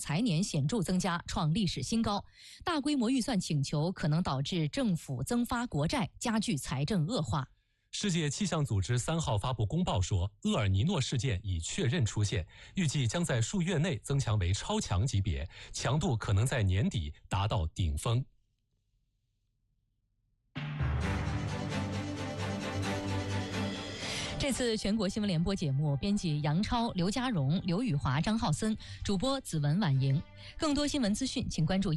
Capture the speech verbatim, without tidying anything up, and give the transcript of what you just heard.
财年显著增加，创历史新高。大规模预算请求可能导致政府增发国债，加剧财政恶化。 世界气象组织三号发布公报说，厄尔尼诺事件已确认出现，预计将在数月内增强为超强级别，强度可能在年底达到顶峰。 这次全国新闻联播节目，编辑杨超、刘家荣、刘宇华、张浩森，主播子文、婉莹。更多新闻资讯，请关注。